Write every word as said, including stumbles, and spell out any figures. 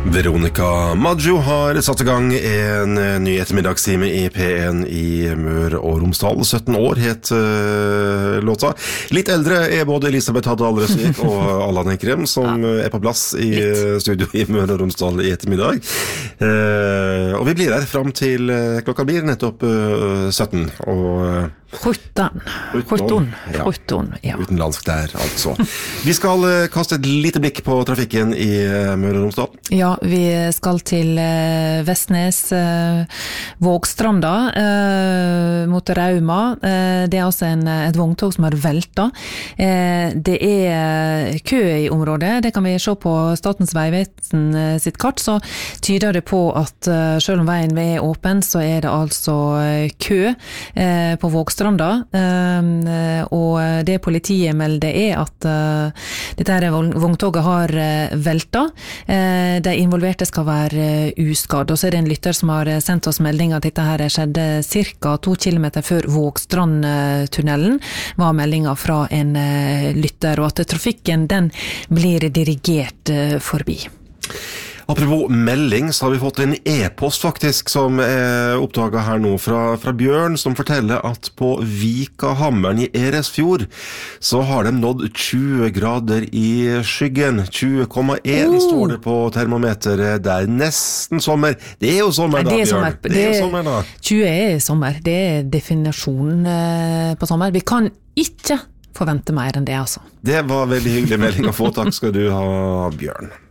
Veronica Maggio har satt i gang en ny ettermiddagstime i P en i Møre og Romsdal. sytten år het uh, låta. Litt eldre er både Elisabeth Hadde Alresvik og Allan Ekrem, som ja. er på plass i uh, studio i Møre og Romsdal i ettermiddag. Uh, og vi blir her frem til uh, klokka blir nettopp uh, sytten. Og uh, sjutton. sjutton. Ja. sjutton, ja. Utenlandsk der, altså. Vi skal uh, kaste et lite blikk på trafikken i uh, Møre og Romsdal. Ja, vi skal til uh, Vestnes, uh, Vågstranda, uh, mot Rauma. Uh, det er altså en, et vogntog som har velta. Uh, det er kø i området. Det kan vi se på Statens vegvesen uh, sitt kart, så tyder det på at uh, selv om veien er åpen, så er det altså uh, kø uh, på Vågstranda. Uh, og det politiet melder er at uh, dette her vogntoget har uh, velta. Uh, de involverte skal være uh, uskadd, og så er det en lytter som har sendt oss melding at dette her skjedde cirka to kilometer før Vågstrandtunnelen, var meldingen fra en uh, lytter, og at trafikken den blir dirigert uh, forbi. Apropos melding, så har vi fått en e-post faktisk som er oppdaget her nå fra, fra Bjørn, som forteller at på Vikahammeren i Eresfjord så har de nådd tjue grader i skyggen. tjue komma én oh. står det på termometeret der. Nesten sommer. Det er jo sommer da, det er Bjørn. Sommer. Det, det er sommer da. tjue er sommer. Det er definisjonen på sommer. Vi kan ikke forvente mer enn det, altså. Det var veldig hyggelig melding å få. Takk skal du ha, Bjørn.